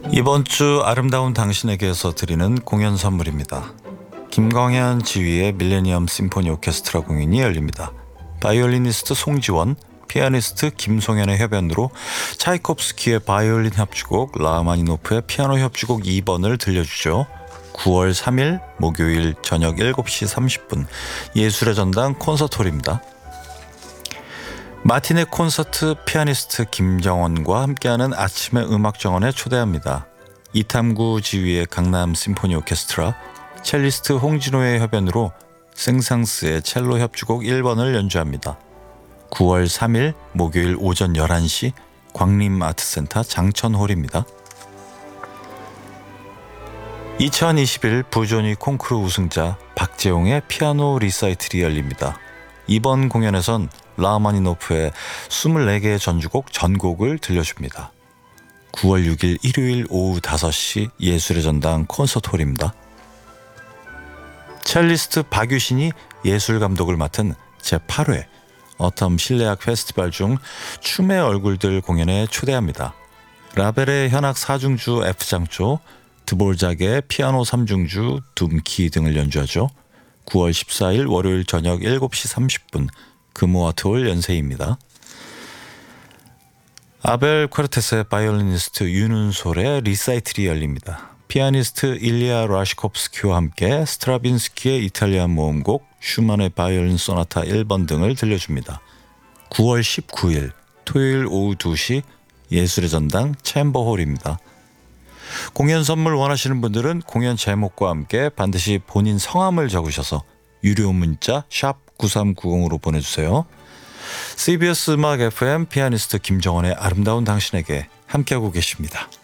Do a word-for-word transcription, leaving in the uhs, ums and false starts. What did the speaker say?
이번 주 아름다운 당신에게서 드리는 공연 선물입니다. 김광현 지휘의 밀레니엄 심포니 오케스트라 공연이 열립니다. 바이올리니스트 송지원, 피아니스트 김송현의 협연으로 차이콥스키의 바이올린 협주곡, 라흐마니노프의 피아노 협주곡 이 번을 들려주죠. 구월 삼일 목요일 저녁 일곱 시 삼십 분 예술의 전당 콘서트홀입니다. 마티네 콘서트 피아니스트 김정원과 함께하는 아침의 음악 정원에 초대합니다. 이탐구 지휘의 강남 심포니 오케스트라, 첼리스트 홍진호의 협연으로 생상스의 첼로 협주곡 일 번을 연주합니다. 구월 삼일 목요일 오전 열한 시 광림아트센터 장천홀입니다. 이천이십일 부조니 콩쿠르 우승자 박재홍의 피아노 리사이틀이 열립니다. 이번 공연에선 라흐마니노프의 이십사 개의 전주곡 전곡을 들려줍니다. 구월 육일 일요일 오후 다섯 시 예술의 전당 콘서트홀입니다. 첼리스트 박유신이 예술감독을 맡은 제팔 회 어텀 실내악 페스티벌 중 춤의 얼굴들 공연에 초대합니다. 라벨의 현악 사 중주 F장조, 드볼작의 피아노 삼 중주, 둠키 등을 연주하죠. 구월 십사일 월요일 저녁 일곱 시 삼십 분 금호아트홀 연세입니다. 아벨 쿼르테스의 바이올리니스트 윤은솔의 리사이틀이 열립니다. 피아니스트 일리아 라시콥스키와 함께 스트라빈스키의 이탈리안 모음곡, 슈만의 바이올린 소나타 일 번 등을 들려줍니다. 구월 십구일 토요일 오후 두 시 예술의 전당 챔버홀입니다. 공연 선물 원하시는 분들은 공연 제목과 함께 반드시 본인 성함을 적으셔서 유료 문자 샵 구삼구공으로 보내주세요. 씨비에스 음악 에프엠 피아니스트 김정원의 아름다운 당신에게 함께하고 계십니다.